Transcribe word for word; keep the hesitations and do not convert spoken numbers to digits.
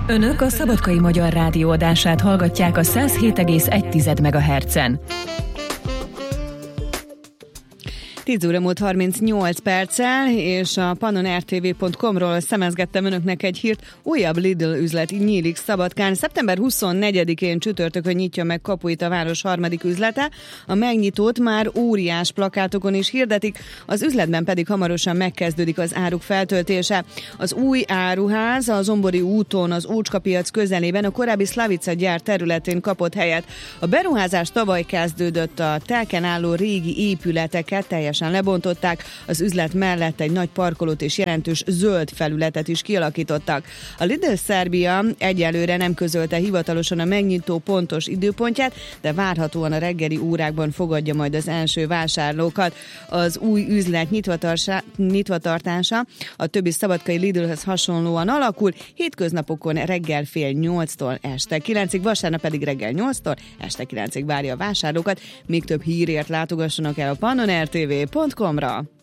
Önök a Szabadkai Magyar Rádió adását hallgatják a száz hét egész egy megahertzen. tíz óra múlt harmincnyolc perccel, és a pannon er té vé pont com-ról szemezgettem önöknek egy hírt. Újabb Lidl üzlet nyílik Szabadkán. szeptember huszonnegyedikén csütörtökön nyitja meg kapuit a város harmadik üzlete. A megnyitót már óriás plakátokon is hirdetik, az üzletben pedig hamarosan megkezdődik az áruk feltöltése. Az új áruház a Zombori úton, az Ócskapiac közelében, a korábbi Slavica gyár területén kapott helyet. A beruházás tavaly kezdődött, a telken álló régi épületeket teljesen lebontották, az üzlet mellett egy nagy parkolót és jelentős zöld felületet is kialakítottak. A Lidl Szerbia egyelőre nem közölte hivatalosan a megnyitó pontos időpontját, de várhatóan a reggeli órákban fogadja majd az első vásárlókat. Az új üzlet nyitvatartása a többi szabadkai Lidlhez hasonlóan alakul, hétköznapokon reggel fél nyolctól este kilencig, vasárnap pedig reggel nyolctól este kilencig várja a vásárlókat. Még több hírért látogassanak el a pannon er té vé pont com-ra.